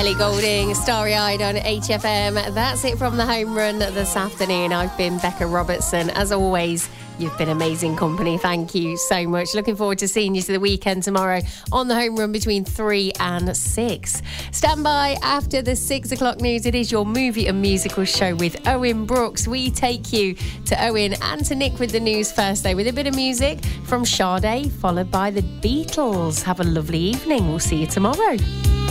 Ellie Goulding, Starry-Eyed on HFM. That's it from the home run this afternoon. I've been Becca Robertson. As always, you've been amazing company. Thank you so much. Looking forward to seeing you to the weekend tomorrow on the home run between 3 and 6. Stand by after the 6 o'clock news. It is your movie and musical show with Owen Brooks. We take you to Owen and to Nick with the news first, though, with a bit of music from Sade, followed by the Beatles. Have a lovely evening. We'll see you tomorrow.